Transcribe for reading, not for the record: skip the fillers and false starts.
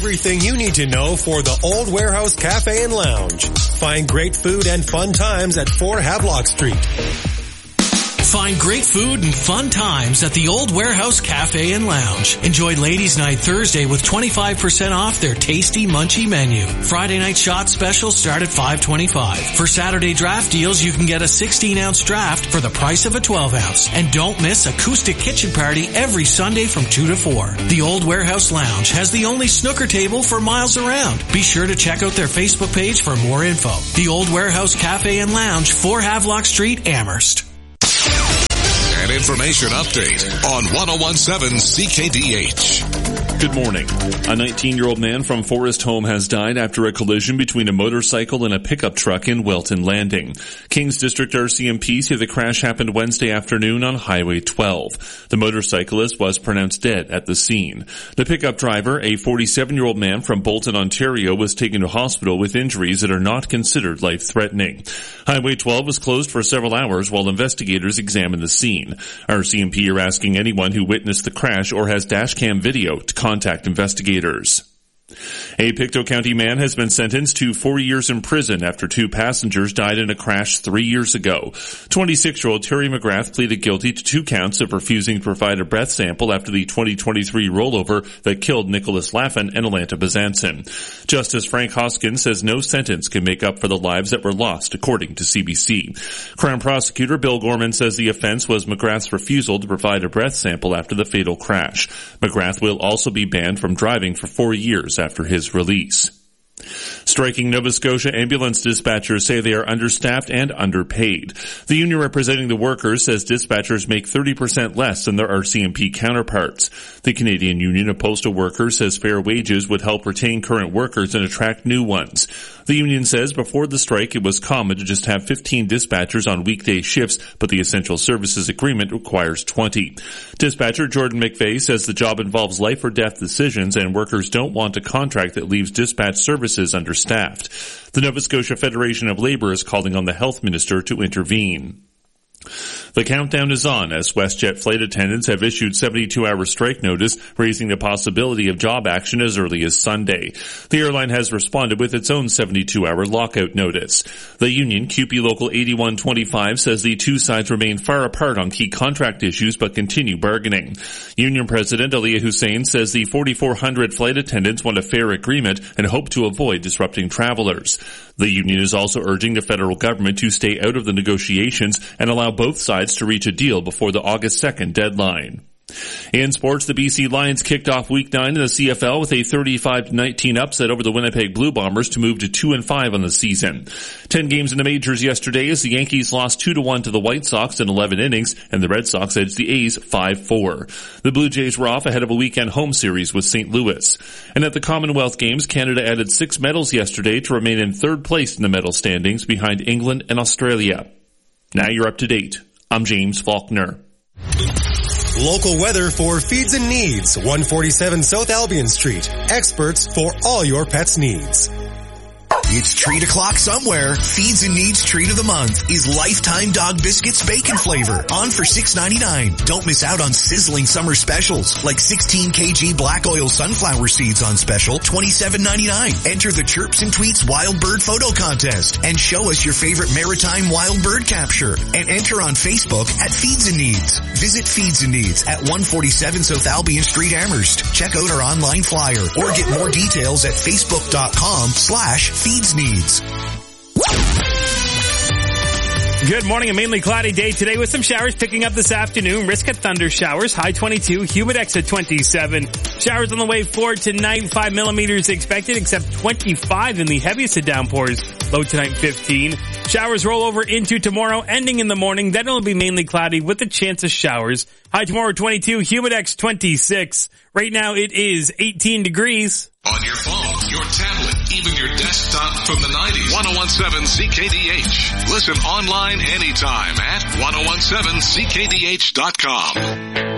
everything you need to know for the Old Warehouse Cafe and Lounge. Find great food and fun times at 4 Havelock Street. Find great food and fun times at the Old Warehouse Cafe and Lounge. Enjoy Ladies' Night Thursday with 25% off their tasty munchy menu. Friday night shot specials start at $5.25. For Saturday draft deals, you can get a 16-ounce draft for the price of a 12-ounce. And don't miss Acoustic Kitchen Party every Sunday from 2 to 4. The Old Warehouse Lounge has the only snooker table for miles around. Be sure to check out their Facebook page for more info. The Old Warehouse Cafe and Lounge, 4 Havelock Street, Amherst. An information update on 101.7 CKDH. Good morning. A 19-year-old man from Forest Home has died after a collision between a motorcycle and a pickup truck in Welton Landing. Kings District RCMP say the crash happened Wednesday afternoon on Highway 12. The motorcyclist was pronounced dead at the scene. The pickup driver, a 47-year-old man from Bolton, Ontario, was taken to hospital with injuries that are not considered life-threatening. Highway 12 was closed for several hours while investigators examined the scene. RCMP are asking anyone who witnessed the crash or has dashcam video to contact investigators. A Pictou County man has been sentenced to 4 years in prison after 2 passengers died in a crash 3 years ago. 26-year-old Terry McGrath pleaded guilty to 2 counts of refusing to provide a breath sample after the 2023 rollover that killed Nicholas Laffin and Alanta Bezanson. Justice Frank Hoskin says no sentence can make up for the lives that were lost, according to CBC. Crown Prosecutor Bill Gorman says the offense was McGrath's refusal to provide a breath sample after the fatal crash. McGrath will also be banned from driving for 4 years after his release. Striking Nova Scotia ambulance dispatchers say they are understaffed and underpaid. The union representing the workers says dispatchers make 30% less than their RCMP counterparts. The Canadian Union of Postal Workers says fair wages would help retain current workers and attract new ones. The union says before the strike it was common to just have 15 dispatchers on weekday shifts, but the Essential Services Agreement requires 20. Dispatcher Jordan McVeigh says the job involves life or death decisions and workers don't want a contract that leaves dispatch services understaffed. The Nova Scotia Federation of Labour is calling on the Health Minister to intervene. The countdown is on as WestJet flight attendants have issued 72-hour strike notice, raising the possibility of job action as early as Sunday. The airline has responded with its own 72-hour lockout notice. The union, QP Local 8125, says the two sides remain far apart on key contract issues but continue bargaining. Union President Aliyah Hussein says the 4,400 flight attendants want a fair agreement and hope to avoid disrupting travelers. The union is also urging the federal government to stay out of the negotiations and allow both sides to reach a deal before the August 2nd deadline. In sports, the BC Lions kicked off Week 9 in the CFL with a 35-19 upset over the Winnipeg Blue Bombers to move to 2-5 on the season. 10 games in the majors yesterday as the Yankees lost 2-1 to the White Sox in 11 innings, and the Red Sox edged the A's 5-4. The Blue Jays were off ahead of a weekend home series with St. Louis. And at the Commonwealth Games, Canada added 6 medals yesterday to remain in 3rd place in the medal standings behind England and Australia. Now you're up to date. I'm James Faulkner. Local weather for Feeds and Needs, 147 South Albion Street. Experts for all your pets' needs. It's treat o'clock somewhere. Feeds and Needs Treat of the Month is Lifetime Dog Biscuits Bacon Flavor, on for $6.99. Don't miss out on sizzling summer specials like 16 kg black oil sunflower seeds on special, $27.99. Enter the Chirps and Tweets Wild Bird Photo Contest and show us your favorite maritime wild bird capture. And enter on Facebook at Feeds and Needs. Visit Feeds and Needs at 147 South Albion Street, Amherst. Check out our online flyer or get more details at facebook.com/Feeds Needs. Good morning. A mainly cloudy day today with some showers picking up this afternoon. Risk of thunder showers. High 22. Humidex at 27. Showers on the way for tonight. 5 millimeters expected, except 25 in the heaviest of downpours. Low tonight 15. Showers roll over into tomorrow, ending in the morning. Then it'll be mainly cloudy with a chance of showers. High tomorrow 22. Humidex 26. Right now it is 18 degrees. On your phone, your tablet, even your desktop from the 90s. 101.7 CKDH. Listen online anytime at 101.7CKDH.com.